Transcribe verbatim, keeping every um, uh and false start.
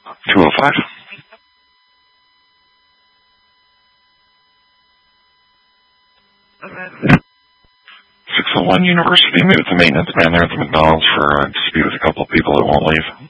two oh five. six oh one University, move the maintenance man there at the McDonald's for a dispute with a couple of people that won't leave.